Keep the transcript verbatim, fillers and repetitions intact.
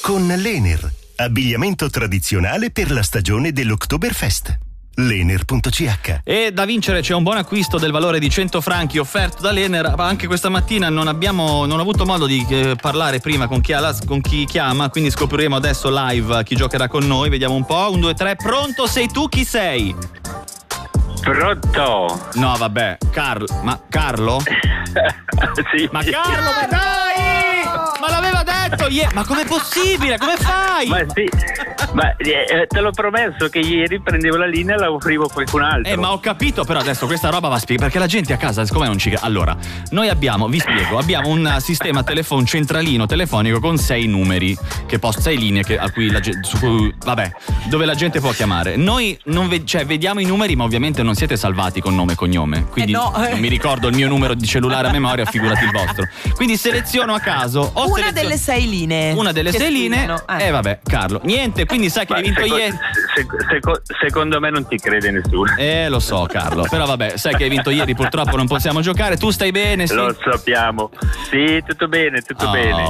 con l'Ener. Abbigliamento tradizionale per la stagione dell'Oktoberfest. L'Ener punto c h. E da vincere c'è un buon acquisto del valore di cento franchi offerto dall'Ener. Anche questa mattina non abbiamo non ho avuto modo di eh, parlare prima con chi, ha la, con chi chiama, quindi scopriremo adesso live chi giocherà con noi. Vediamo un po'. Un, due, tre, pronto? Sei tu? Chi sei? Pronto? No, vabbè, Carlo. Ma Carlo? Sì. Ma Carlo, ma dai! Ma l'aveva detto ieri! Ma com'è possibile? Come fai? Ma sì, ma eh, te l'ho promesso che ieri prendevo la linea e la offrivo a qualcun altro. Eh, ma ho capito, però adesso questa roba va spiegata perché la gente a casa, siccome non ci. Allora, noi abbiamo, vi spiego, abbiamo un sistema telefono un centralino telefonico con sei numeri, che post sei linee che, a cui la gente. Su cui, vabbè, dove la gente può chiamare. Noi non ve, cioè, vediamo i numeri, ma ovviamente non siete salvati con nome e cognome. Quindi eh no. non mi ricordo il mio numero di cellulare a memoria, figurati il vostro. Quindi seleziono a caso. O una seleziono... delle sei linee. Una delle sei linee. E eh. eh, vabbè, Carlo. Niente, quindi sai che Ma hai vinto seco- ieri. seco- seco- secondo me non ti crede nessuno. Eh, lo so, Carlo. Però vabbè, sai che hai vinto ieri, purtroppo non possiamo giocare. Tu stai bene? Sì? Lo sappiamo. Sì, tutto bene, tutto Oh. bene.